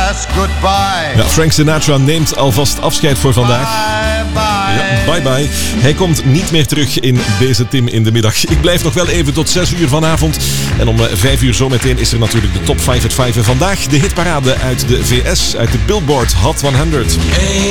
last goodbye. Ja, Frank Sinatra neemt alvast afscheid voor vandaag. Ja, bye bye. Hij komt niet meer terug in deze Tim in de middag. Ik blijf nog wel even tot 6 uur vanavond. En om 5 uur zometeen is er natuurlijk de Top 5 at 5. En vandaag de hitparade uit de VS, uit de Billboard Hot 100.